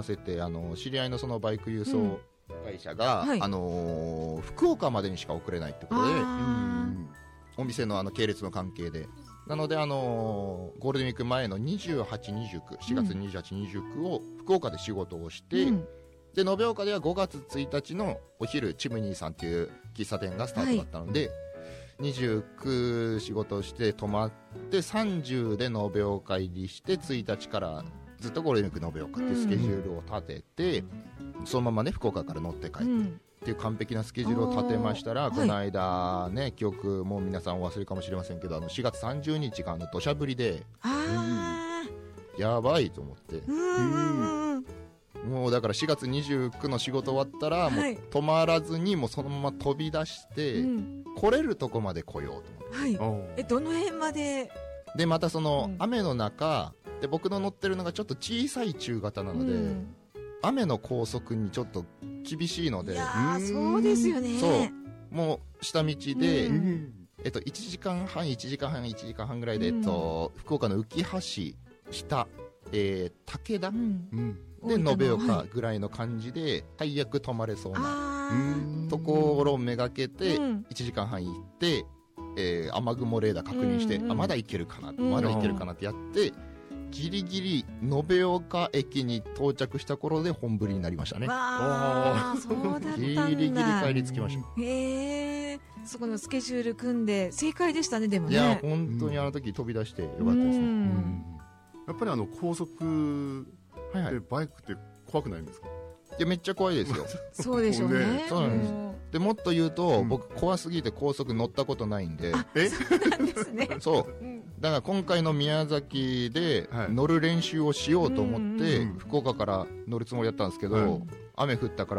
せて、知り合いのそのバイク輸送会社が、福岡までにしか送れないってことで、お店の系列の関係で。なので、ゴールデンウィーク前の28、29、4月28、29を福岡で仕事をして、で、延岡では5月1日のお昼、チムニーさんっていう喫茶店がスタートだったので、29仕事をして泊まって、30で延岡入りして、1日からずっとゴールデンウィーク延岡っていうスケジュールを立てて、そのままね、福岡から乗って帰って、っていう完璧なスケジュールを立てましたら、この間ね、記憶もう皆さんお忘れかもしれませんけど、4月30日が土砂降りで、やばいと思って、もうだから4月29の仕事終わったら、もう止まらずにもうそのまま飛び出して、来れるとこまで来ようと思って。 どの辺まで？ で、またその雨の中、で、僕の乗ってるのがちょっと小さい中型なので、雨の高速にちょっと厳しいので。 いやそうですよね。 そう。もう下道で、1時間半、1時間半、1時間半ぐらいで、福岡の浮橋、北、武田、で、延岡ぐらいの感じで、最悪止まれそうなところをめがけて、1時間半行って、雨雲レーダー確認して、まだ行けるかな、まだ行けるかなってやって、ギリギリ延岡駅に到着した頃で本降りになりましたね。 そうだったんだ。 ギリギリ帰り着きました。 そこのスケジュール組んで正解でしたね。でもね。 いや本当にあの時飛び出してよかったですね。 やっぱり高速でバイクって怖くないんですか？ いやめっちゃ怖いですよ。 そうでしょうね。 そうなんです。でもっと言うと、僕怖すぎて高速乗ったことないんで。 そうなんですね。 そう。だから今回の宮崎で乗る練習をしようと思って福岡から乗るつもりだったんですけど、雨降ったから、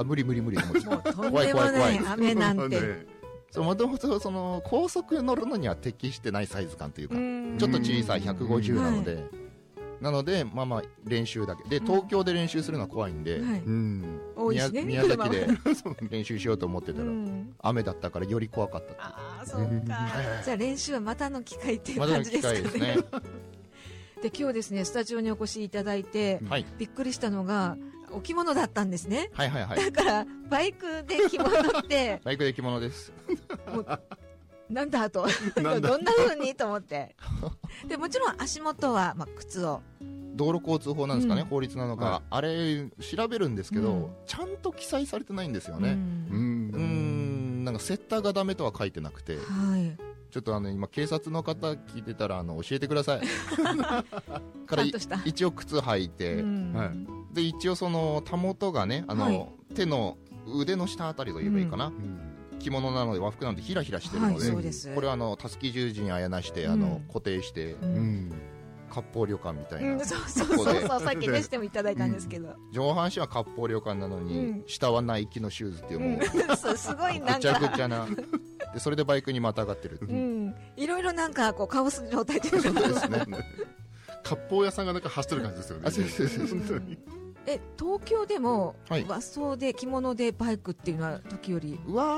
無理と思って。 もうとんでもない雨なんて。 もともとその高速乗るのには適してないサイズ感というか、ちょっと小さい150なので、なのでまあ練習だけで、東京で練習するのは怖いんで、宮崎で練習しようと思ってたら雨だったからより怖かった。 ああそうか。じゃあ練習はまたの機会っていう感じですかね。またの機会ですね。で今日ですねスタジオにお越しいただいて、びっくりしたのがお着物だったんですね。だからバイクで着物ってバイクで着物です。 なんだとどんな風にと思って。でもちろん足元は靴を。 道路交通法なんですかね、法律なのか、あれ調べるんですけど、ちゃんと記載されてないんですよね。なんかセッターがダメとは書いてなくて、ちょっと今警察の方聞いてたら教えてください。から一応靴履いて、で一応そのたもとがね手の腕の下あたりと言えばいいかな。着物なので和服なのでヒラヒラしてるので、これはたすき十字にあやなして固定して、割烹旅館みたいな。 そうさっきねしてもいただいたんですけど、 上半身は割烹旅館なのに、下はナイキのシューズっていうもうすごいなんかぐちゃぐちゃなで、それでバイクにまたがってる。 いろいろなんかカオス状態というか。 そうですね。 割烹屋さんがなんか走ってる感じですよね。 東京でも和装で着物でバイクっていうのは時より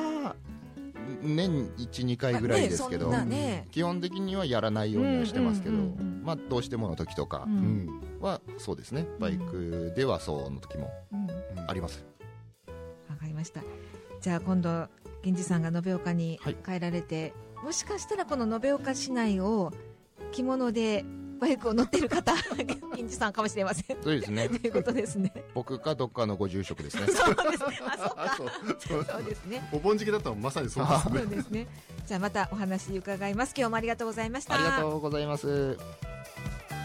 年 1,2 回ぐらいですけど、基本的にはやらないようにはしてますけど、どうしてもの時とかはそうですね、バイクではそうの時もあります。 わかりました。じゃあ今度銀次さんが延岡に帰られて、もしかしたらこの延岡市内を着物でバイクを乗っている方、銀次さんかもしれません。 そうですね。 ということですね。 僕かどっかのご住職ですね。 そうですね。そうですね。 お盆時期だったらまさにそうですね。 そうですね。じゃあまたお話伺います。今日もありがとうございました。 ありがとうございます。